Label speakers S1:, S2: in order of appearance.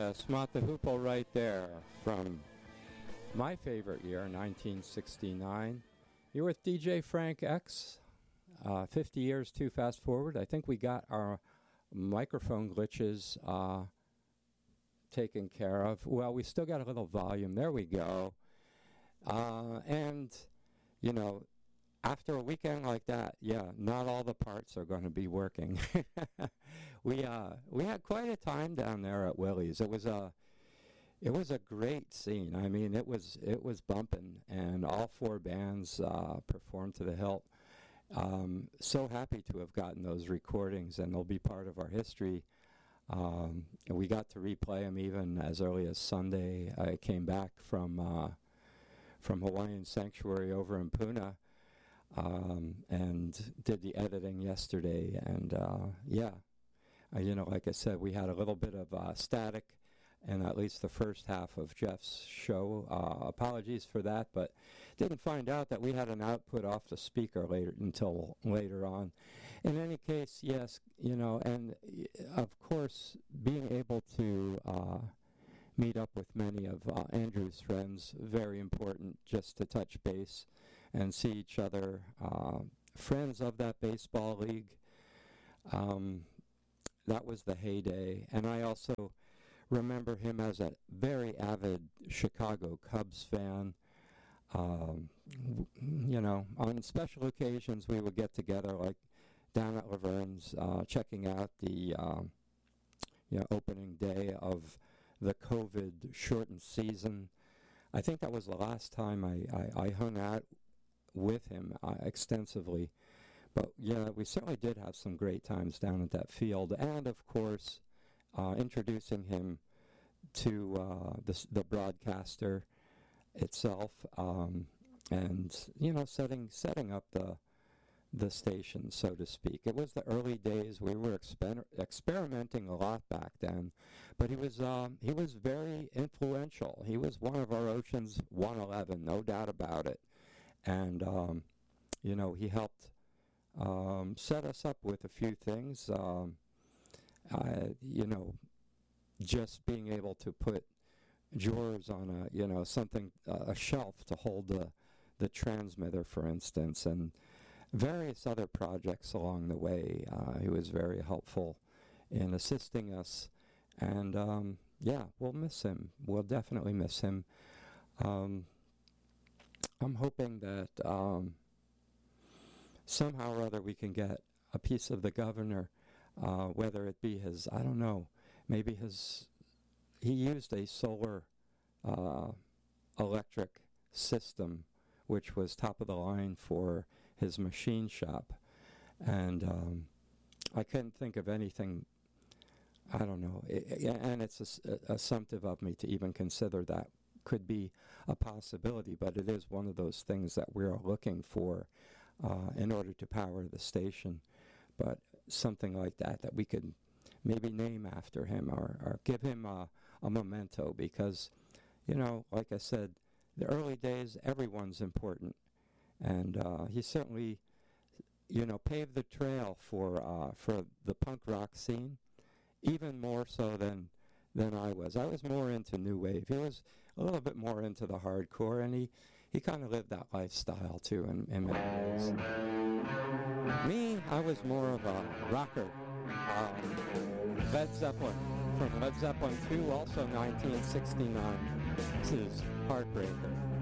S1: Yes, Mott the Hoople right there from my favorite year, 1969. You're with DJ Frank X, 50 years too fast forward. I think we got our microphone glitches taken care of. Well, we still got a little volume. There we go. And, you know, after a weekend like that, yeah, not all the parts are going to be working. We had quite a time down there at Willie's. It was a great scene. I mean, it was bumping, and all four bands performed to the hilt. So happy to have gotten those recordings, and they'll be part of our history. And we got to replay them even as early as Sunday. I came back from Hawaiian Sanctuary over in Puna. And did the editing yesterday, and you know, like I said, we had a little bit of static in at least the first half of Jeff's show. Apologies for that, but didn't find out that we had an output off the speaker until later on. In any case, yes, you know, and of course, being able to meet up with many of Andrew's friends, very important just to touch base and see each other. Friends of that baseball league, that was the heyday. And I also remember him as a very avid Chicago Cubs fan. You know, on special occasions we would get together, like down at Laverne's, checking out the opening day of the COVID shortened season. I think that was the last time I hung out with him extensively. But yeah, we certainly did have some great times down at that field. And of course, introducing him to the broadcaster itself, and you know, setting up the station, so to speak. It was the early days. We were experimenting a lot back then, but he was very influential. He was one of our Ocean's 111, no doubt about it. And you know, he helped set us up with a few things. You know, just being able to put drawers on a shelf to hold the transmitter, for instance, and various other projects along the way. He was very helpful in assisting us, and yeah, we'll miss him. We'll definitely miss him. I'm hoping that somehow or other we can get a piece of the governor, whether it be his, I don't know, maybe he used a solar electric system, which was top of the line for his machine shop. And I couldn't think of anything, I don't know, and it's assumptive of me to even consider that could be a possibility, but it is one of those things that we're looking for in order to power the station. But something like that we could maybe name after him, or give him a memento, because, you know, like I said, the early days, everyone's important. And he certainly, you know, paved the trail for the punk rock scene, even more so than I was. I was more into new wave. He was a little bit more into the hardcore, and he kind of lived that lifestyle too in many ways. Me, I was more of a rocker. Led Zeppelin, from Led Zeppelin 2, also 1969. This is Heartbreaker.